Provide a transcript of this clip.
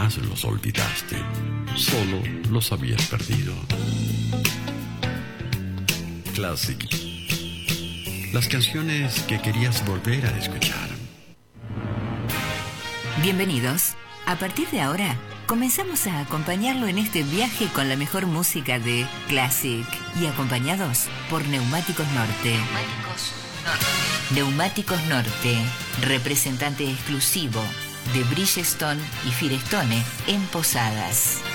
jamás los olvidaste, solo los habías perdido. Classic. Las canciones que querías volver a escuchar. Bienvenidos. A partir de ahora, comenzamos a acompañarlo en este viaje con la mejor música de Classic y acompañados por Neumáticos Norte. Neumáticos Norte, representante exclusivo de Bridgestone y Firestone en Posadas.